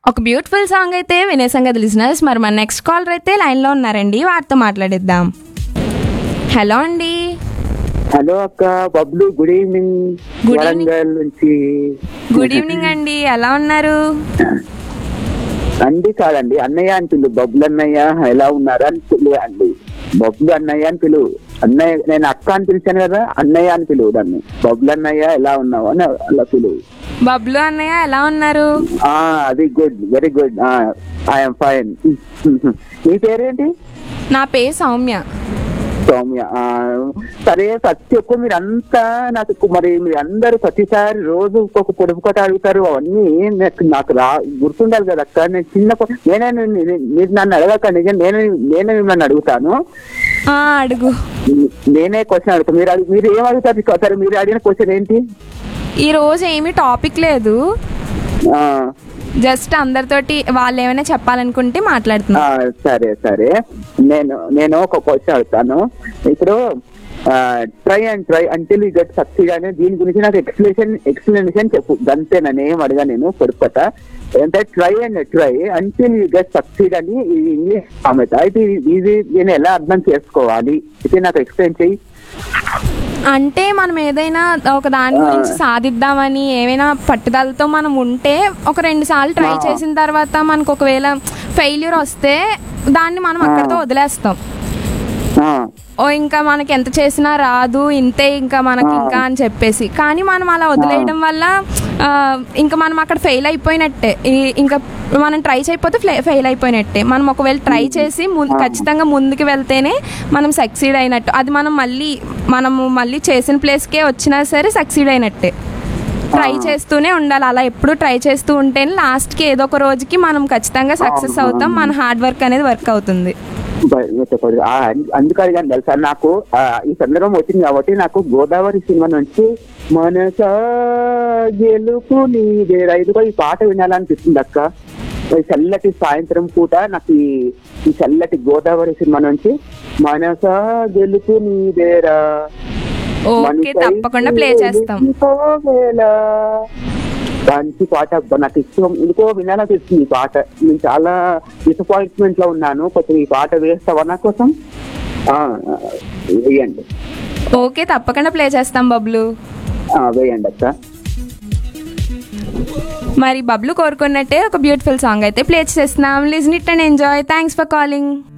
ఒక beautiful song అయితే వినేసాం కదా లిజనర్స్. మరి మన నెక్స్ట్ కాలర్ అయితే లైన్లో ఉన్నారండి, వారితో మాట్లాడిద్దాం. హలో అండి. హలో అక్క, బబ్లు. Good evening. వరంగల్ నుంచి. గుడ్ ఈవినింగ్ అండి, ఎలా ఉన్నారు? అండి కాదండి, అన్నయ్య అని పిలు. బబ్లు అన్నయ్య ఎలా ఉన్నారు అని పిలు అండి. బబ్లు అన్నయ్య అని పిలువు. అన్నయ్య, నేను అక్క అని పిలిచాను కదా, అన్నయ్య అని పిలువు దాన్ని. బబ్లు అన్నయ్య ఎలా ఉన్నావు అని అలా పిలువు. బబ్లు అన్నయ్య ఎలా ఉన్నారు? అది good, very good. I'm fine. మీ పేరేంటి? నా పేరు సౌమ్య. సౌమ్య. సరే, ప్రతి ఒక్క మీరంతా నాకు మరి మీరు అందరూ ప్రతిసారి రోజు ఒక్కొక్క పొడుపు కథ అడుగుతారు. అవన్నీ నాకు గుర్తుండాలి కదా అక్క. నేను మీరు నన్ను అడగక, నేనే మిమ్మల్ని అడుగుతాను. అడుగు. నేనే క్వశ్చన్ అడుగుతాను, మీరు ఏం అడుగుతారు? సరే, మీరు అడిగిన క్వశ్చన్ ఏంటి? ఈ రోజు ఏమీ టాపిక్ లేదు, జస్ట్ అందరితోటి వాళ్ళు ఏమైనా చెప్పాలనుకుంటే మాట్లాడుతున్నా. సరే సరే, నేను ఒక క్వశ్చన్ అడుగుతాను. ఇప్పుడు try and try until you get succeed అనే దీని గురించి నాకు ఎక్స్ప్లెనేషన్ చెప్పు. అంతే, నన్ను ఏం అడిగా నేను పొడుపుట. అంటే try and try until you get succeed అని ఇంగ్లీష్ సామెత. అయితే ఇది నేను ఎలా అర్థం చేసుకోవాలి? అయితే నాకు ఎక్స్ప్లెయిన్ చెయ్యి. అంటే మనం ఏదైనా ఒక దాని గురించి సాధిద్దామని ఏమైనా పట్టుదలతో మనం ఉంటే ఒక 2 సార్లు ట్రై చేసిన తర్వాత మనకు ఒకవేళ ఫెయిల్యూర్ వస్తే దాన్ని మనం అక్కడితో వదిలేస్తాం. ఇంకా మనకి ఎంత చేసినా రాదు, ఇంతే ఇంకా మనకి ఇంకా అని చెప్పేసి. కానీ మనం అలా వదిలేయడం వల్ల ఇంకా మనం అక్కడ ఫెయిల్ అయిపోయినట్టే. ఇంకా మనం ట్రై చేయకపోతే ఫెయిల్ అయిపోయినట్టే. మనం ఒకవేళ ట్రై చేసి ఖచ్చితంగా ముందుకు వెళ్తేనే మనం సక్సీడ్ అయినట్టు. అది మనము మళ్ళీ చేసిన ప్లేస్కే వచ్చినా సరే సక్సీడ్ అయినట్టే. ట్రై చేస్తూనే ఉండాలి. అలా ఎప్పుడు ట్రై చేస్తూ ఉంటేనే లాస్ట్కి ఏదో ఒక రోజుకి మనం ఖచ్చితంగా సక్సెస్ అవుతాం. మన హార్డ్ వర్క్ అనేది వర్క్ అవుతుంది. అందుకని కానీ తెలుసా, నాకు ఈ సందర్భం వచ్చింది కాబట్టి నాకు గోదావరి సినిమా నుంచి మనసా గెలుపు నీదేరా ఇదిగో ఈ పాట వినాలనిపిస్తుంది అక్క. చల్లటి సాయంత్రం పూట నాకు ఈ చల్లటి గోదావరి సినిమా నుంచి మనసా గెలుపు నీదేరా తప్పకుండా ప్లే చేస్తాం. మంచి పాట, నాకు ఇష్టం. ఇంకో వినాలనిపిస్తుంది ఈ పాట. నేను చాలా డిసప్పాయింట్మెంట్ లో ఉన్నాను. కొంచెం ఈ పాట వేస్తావా నా కోసం? వేయండి. ఓకే, తప్పకుండా ప్లే చేస్తాం బబ్లు. వేయండి అక్క. మరి బబ్లు కోరుకున్నట్టే ఒక బ్యూటిఫుల్ సాంగ్ అయితే ప్లే చేస్తున్నాం. Listen it and enjoy. Thanks for calling.